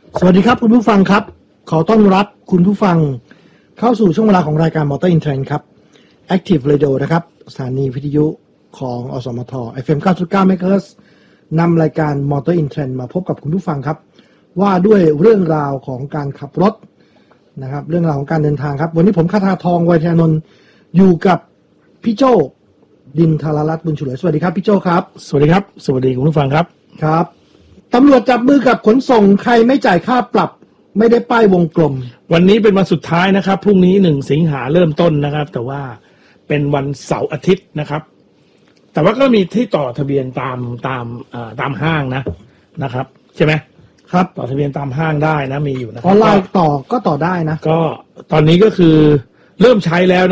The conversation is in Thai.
สวัสดีครับคุณผู้ฟังครับขอต้อนรับคุณผู้ฟังเข้าสู่ช่วงเวลาของรายการ Motor in Trend ครับ Active Radio นะครับสถานีวิทยุของอสมท FM 9.9 MHz นำรายการ Motor in Trend มาพบกับคุณผู้ฟังครับว่าด้วยเรื่องราวของการขับรถนะครับเรื่องราวของการเดินทางครับวันนี้ผมคทาทองไวยทยานนท์อยู่กับพี่โจ้ดินทารรัตน์บุญฉลวยสวัสดีครับพี่โจ้ครับสวัสดีครับสวัสดีคุณผู้ฟังครับครับตำรวจจับมือกับขนส่งใครไม่จ่ายค่าปรับไม่ได้ป้ายวงกลมวันนี้เป็นวันสุดท้ายนะครับพรุ่งนี้1 สิงหาเริ่มต้นนะครับแต่ว่าเป็นวันเสาร์อาทิตย์นะครับแต่ว่าก็มีที่ต่อทะเบียนตามห้างนะครับใช่ไหมครับต่อทะเบียนตามห้างได้นะมีอยู่นะออนไลน์ต่อก็ต่อได้นะก็ตอนนี้ก็คือเริ่มใช้แล้ว